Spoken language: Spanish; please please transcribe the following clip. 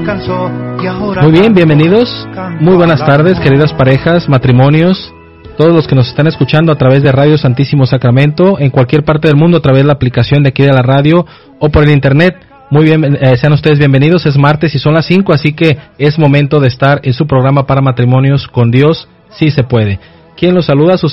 cansó y ahora... Muy bien, bienvenidos. Muy buenas tardes, queridas parejas, matrimonios, todos los que nos están escuchando a través de Radio Santísimo Sacramento, en cualquier parte del mundo, a través de la aplicación de aquí de la radio o por el internet. Muy bien, sean ustedes bienvenidos. Es martes y son las 5, así que es momento de estar en su programa para matrimonios con Dios, sí se puede. ¿Quién los saluda? Su